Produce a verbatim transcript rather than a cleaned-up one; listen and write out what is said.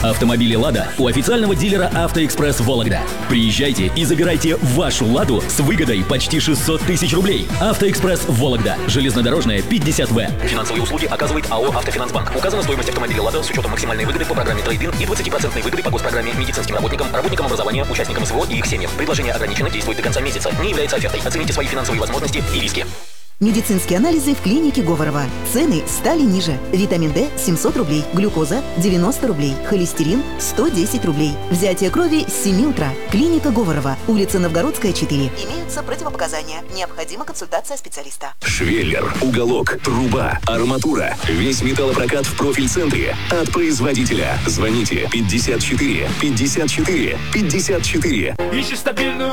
Автомобили «Лада» у официального дилера «Автоэкспресс» Вологда. Приезжайте и забирайте вашу «Ладу» с выгодой почти шестьсот тысяч рублей. «Автоэкспресс» Вологда. Железнодорожная, пятьдесят В. Финансовые услуги оказывает АО «Автофинансбанк». Указана стоимость автомобиля «Лада» с учетом максимальной выгоды по программе «Трейд-ин» и двадцать процентов выгоды по госпрограмме медицинским работникам, работникам образования, участникам СВО и их семьям. Предложение ограничено, действует до конца месяца. Не является офертой. Оцените свои финансовые возможности и риски. Медицинские анализы в клинике Говорова. Цены стали ниже. Витамин D семьсот рублей, глюкоза девяносто рублей, холестерин сто десять рублей. Взятие крови с семи утра. Клиника Говорова. Улица Новгородская, четыре. Имеются противопоказания. Необходима консультация специалиста. Швеллер, уголок, труба, арматура. Весь металлопрокат в профиль-центре. От производителя. Звоните пятьдесят четыре пятьдесят четыре пятьдесят четыре. Ищешь стабильную